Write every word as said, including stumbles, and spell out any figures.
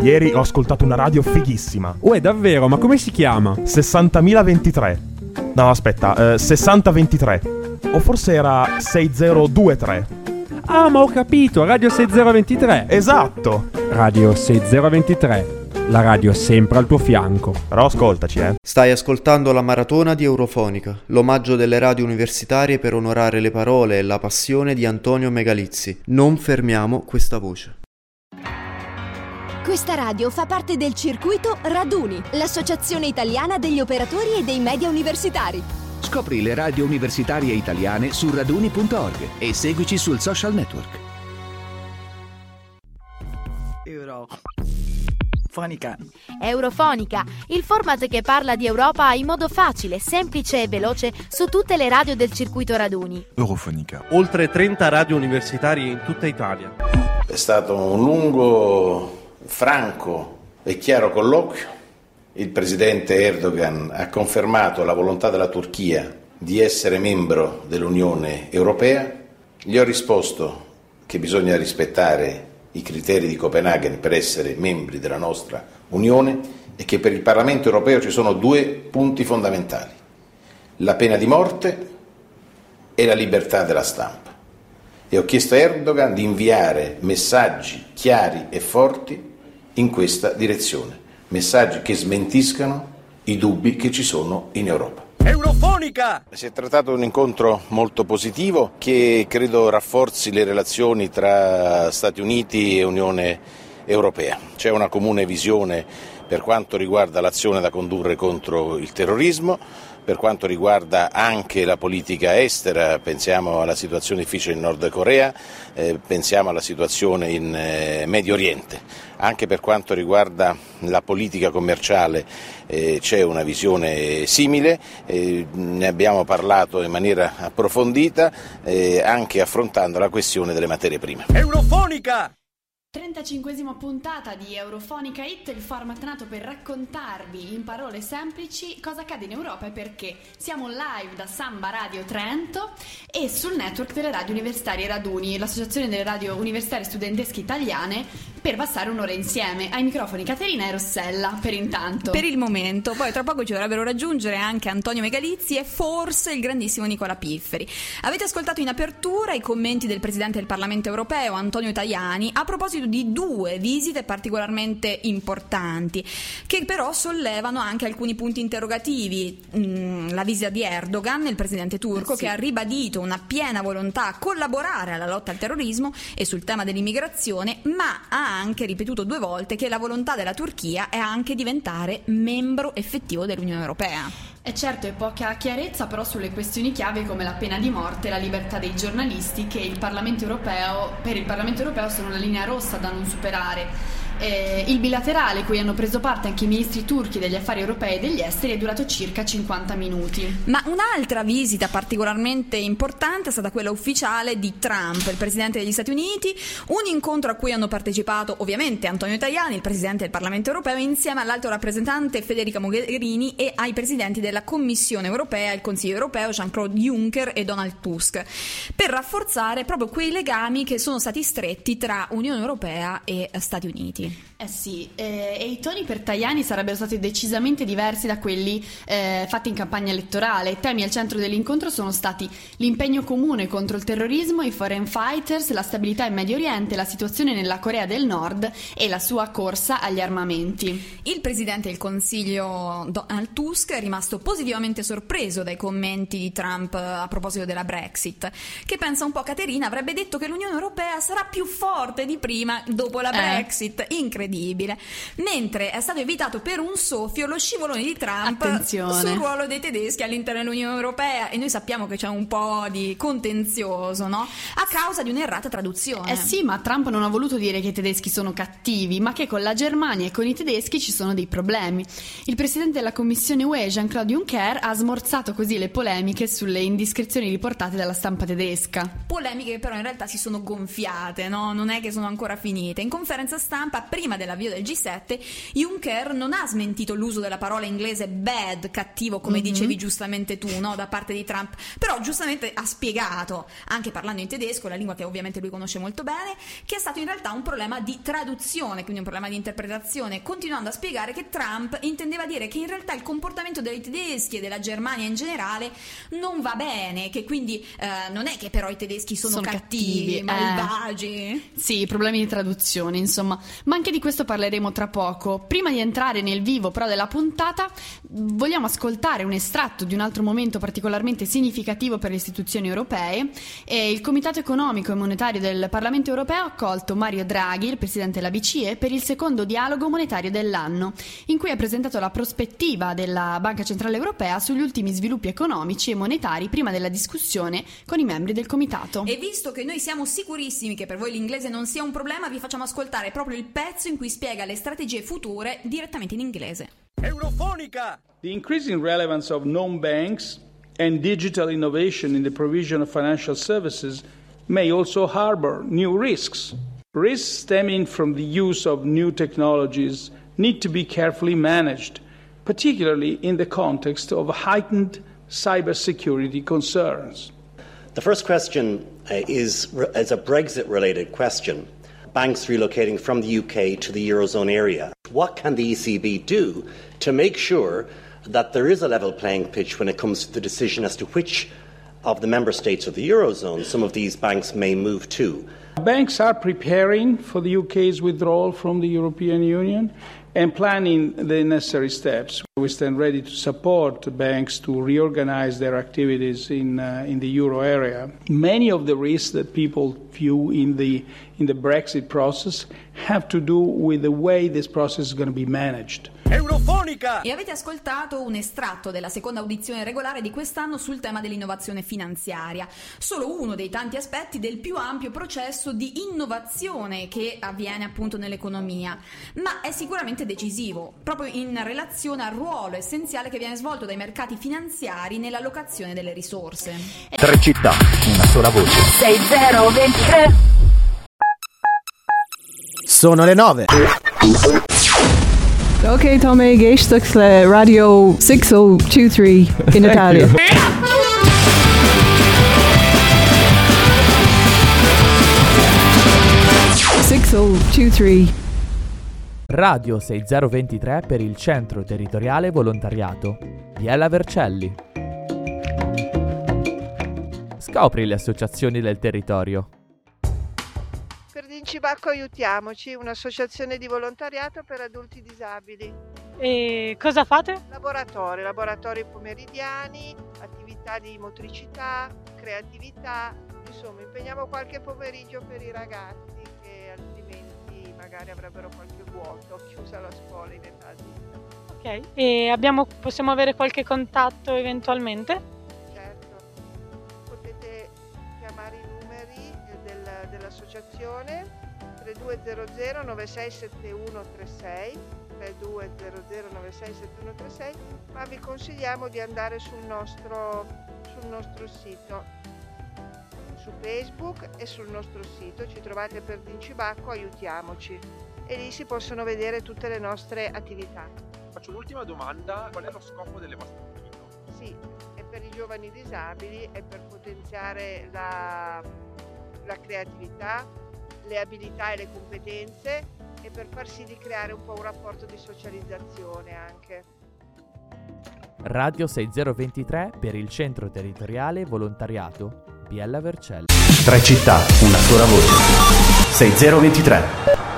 Ieri ho ascoltato una radio fighissima. Uè, davvero? Ma come si chiama? sessantamila ventitré. No, aspetta, eh, sessanta ventitré. O forse era sessantaduemilatré. Ah, ma ho capito, Radio sessanta ventitré. Esatto. Radio sessanta ventitré. La radio è sempre al tuo fianco. Però ascoltaci, eh. Stai ascoltando la maratona di Eurofonica, l'omaggio delle radio universitarie per onorare le parole e la passione di Antonio Megalizzi. Non fermiamo questa voce. Questa radio fa parte del circuito Raduni, l'associazione italiana degli operatori e dei media universitari. Scopri le radio universitarie italiane su raduni punto org e seguici sul social network. Eurofonica. Eurofonica, il format che parla di Europa in modo facile, semplice e veloce su tutte le radio del circuito Raduni. Eurofonica. Oltre trenta radio universitarie in tutta Italia. È stato un lungo, franco e chiaro colloquio. Il presidente Erdogan ha confermato la volontà della Turchia di essere membro dell'Unione Europea. Gli ho risposto che bisogna rispettare i criteri di Copenaghen per essere membri della nostra Unione e che per il Parlamento europeo ci sono due punti fondamentali: la pena di morte e la libertà della stampa. E ho chiesto a Erdogan di inviare messaggi chiari e forti in questa direzione, messaggi che smentiscano i dubbi che ci sono in Europa. Eurofonica! Si è trattato di un incontro molto positivo che credo rafforzi le relazioni tra Stati Uniti e Unione Europea. C'è una comune visione per quanto riguarda l'azione da condurre contro il terrorismo, per quanto riguarda anche la politica estera, pensiamo alla situazione difficile in Nord Corea, eh, pensiamo alla situazione in eh, Medio Oriente. Anche per quanto riguarda la politica commerciale eh, c'è una visione simile, eh, ne abbiamo parlato in maniera approfondita, eh, anche affrontando la questione delle materie prime. Eurofonica! trentacinquesima puntata di Eurofonica Hit, il format nato per raccontarvi in parole semplici cosa accade in Europa e perché. Siamo live da Samba Radio Trento e sul network delle radio universitarie Raduni, l'associazione delle radio universitarie studentesche italiane, per passare un'ora insieme. Ai microfoni Caterina e Rossella, per intanto. Per il momento, poi tra poco ci dovrebbero raggiungere anche Antonio Megalizzi e forse il grandissimo Nicola Pifferi. Avete ascoltato in apertura i commenti del Presidente del Parlamento Europeo, Antonio Tajani, a proposito di due visite particolarmente importanti, che però sollevano anche alcuni punti interrogativi. Mm, la visita di Erdogan, il presidente turco, sì, che ha ribadito una piena volontà a collaborare alla lotta al terrorismo e sul tema dell'immigrazione, ma ha anche ripetuto due volte che la volontà della Turchia è anche diventare membro effettivo dell'Unione Europea. E certo, è poca chiarezza però sulle questioni chiave come la pena di morte e la libertà dei giornalisti, che il Parlamento europeo, per il Parlamento europeo sono una linea rossa da non superare. Eh, il bilaterale, cui hanno preso parte anche i ministri turchi degli affari europei e degli esteri, è durato circa cinquanta minuti. Ma un'altra visita particolarmente importante è stata quella ufficiale di Trump, il presidente degli Stati Uniti, un incontro a cui hanno partecipato ovviamente Antonio Tajani, il presidente del Parlamento europeo, insieme all'alto rappresentante Federica Mogherini e ai presidenti della Commissione europea e il Consiglio europeo Jean-Claude Juncker e Donald Tusk, per rafforzare proprio quei legami che sono stati stretti tra Unione Europea e Stati Uniti. Eh sì, eh, e i toni per Tajani sarebbero stati decisamente diversi da quelli eh, fatti in campagna elettorale. I temi al centro dell'incontro sono stati l'impegno comune contro il terrorismo, i foreign fighters, la stabilità in Medio Oriente, la situazione nella Corea del Nord e la sua corsa agli armamenti. Il presidente del Consiglio Donald Tusk è rimasto positivamente sorpreso dai commenti di Trump a proposito della Brexit, che pensa un po' Caterina avrebbe detto che l'Unione Europea sarà più forte di prima dopo la Brexit. Eh. Incredibile. Mentre è stato evitato per un soffio lo scivolone di Trump Attenzione. sul ruolo dei tedeschi all'interno dell'Unione Europea, e noi sappiamo che c'è un po' di contenzioso, no? A causa di un'errata traduzione. Eh sì, ma Trump non ha voluto dire che i tedeschi sono cattivi, ma che con la Germania e con i tedeschi ci sono dei problemi. Il presidente della Commissione U E, Jean-Claude Juncker, ha smorzato così le polemiche sulle indiscrezioni riportate dalla stampa tedesca. Polemiche che però in realtà si sono gonfiate, no? Non è che sono ancora finite. In conferenza stampa prima dell'avvio del G sette, Juncker non ha smentito l'uso della parola inglese bad, cattivo, come mm-hmm. dicevi giustamente tu, no? Da parte di Trump, però giustamente ha spiegato, anche parlando in tedesco, la lingua che ovviamente lui conosce molto bene, che è stato in realtà un problema di traduzione, quindi un problema di interpretazione, continuando a spiegare che Trump intendeva dire che in realtà il comportamento dei tedeschi e della Germania in generale non va bene, che quindi eh, non è che però i tedeschi sono, sono cattivi, cattivi malvagi. Eh, sì, problemi di traduzione, insomma. Ma anche di questo parleremo tra poco. Prima di entrare nel vivo però della puntata, vogliamo ascoltare un estratto di un altro momento particolarmente significativo per le istituzioni europee. E il Comitato Economico e Monetario del Parlamento Europeo ha accolto Mario Draghi, il presidente della B C E, per il secondo dialogo monetario dell'anno, in cui ha presentato la prospettiva della Banca Centrale Europea sugli ultimi sviluppi economici e monetari prima della discussione con i membri del comitato. E visto che noi siamo sicurissimi che per voi l'inglese non sia un problema, vi facciamo ascoltare proprio il pezzo in cui spiega le strategie future direttamente in inglese. Eurofonica! The increasing relevance of non-banks and digital innovation in the provision of financial services may also harbor new risks. Risks stemming from the use of new technologies need to be carefully managed, particularly in the context of heightened cybersecurity concerns. The first question uh, is, is a Brexit-related question. Banks relocating from the U K to the Eurozone area. What can the E C B do to make sure that there is a level playing pitch when it comes to the decision as to which of the member states of the Eurozone some of these banks may move to? Banks are preparing for the U K's withdrawal from the European Union and planning the necessary steps. We stand ready to support banks to reorganize their activities in uh, in the euro area. Many of the risks that people view in the in the Brexit process have to do with the way this process is going to be managed. Eurofonica! E avete ascoltato un estratto della seconda audizione regolare di quest'anno sul tema dell'innovazione finanziaria, solo uno dei tanti aspetti del più ampio processo di innovazione che avviene appunto nell'economia, ma è sicuramente decisivo proprio in relazione al ruolo essenziale che viene svolto dai mercati finanziari nell'allocazione delle risorse. Tre città, una sola voce. sei zero ventitré. Sono le nove. Ok, Tommy, geestaks le radio sei zero due tre in Italia. sei zero due tre. Radio sei zero ventitré per il Centro Territoriale Volontariato. Biella Vercelli. Scopri le associazioni del territorio. Per Dincibacco Aiutiamoci, un'associazione di volontariato per adulti disabili. E cosa fate? Laboratori, laboratori pomeridiani, attività di motricità, creatività, insomma impegniamo qualche pomeriggio per i ragazzi che altrimenti magari avrebbero qualche vuoto, chiusa la scuola in età adulta. Ok, e abbiamo, possiamo avere qualche contatto eventualmente? Certo, potete chiamare i numeri del, dell'associazione tre due zero zero nove sei sette uno tre sei, tre due zero zero nove sei sette uno tre sei, ma vi consigliamo di andare sul nostro, sul nostro sito, su Facebook e sul nostro sito, ci trovate per Dincibacco Aiutiamoci e lì si possono vedere tutte le nostre attività. Faccio un'ultima domanda, qual è lo scopo delle vostre attività? Sì, è per i giovani disabili, è per potenziare la, la creatività, le abilità e le competenze e per far sì di creare un po' un rapporto di socializzazione anche. Radio sei zero ventitré per il Centro Territoriale Volontariato Biella Vercelli. Tre città, una sola voce. sei zero ventitré.